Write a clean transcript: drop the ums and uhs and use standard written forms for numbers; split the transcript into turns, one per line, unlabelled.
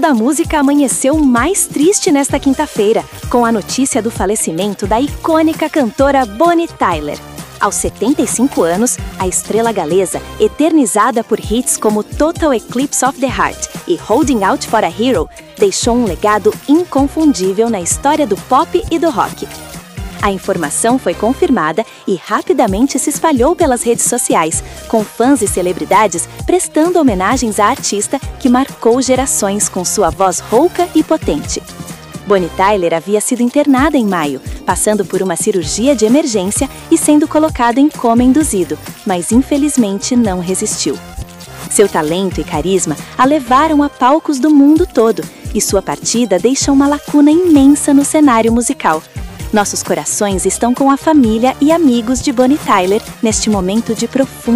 da música amanheceu mais triste nesta quinta-feira, com a notícia do falecimento da icônica cantora Bonnie Tyler. Aos 75 anos, a estrela galesa, eternizada por hits como Total Eclipse of the Heart e Holding Out for a Hero, deixou um legado inconfundível na história do pop e do rock. A informação foi confirmada e rapidamente se espalhou pelas redes sociais, com fãs e celebridades prestando homenagens à artista que marcou gerações com sua voz rouca e potente. Bonnie Tyler havia sido internada em maio, passando por uma cirurgia de emergência e sendo colocada em coma induzido, mas infelizmente não resistiu. Seu talento e carisma a levaram a palcos do mundo todo, e sua partida deixa uma lacuna imensa no cenário musical. Nossos corações estão com a família e amigos de Bonnie Tyler neste momento de profunda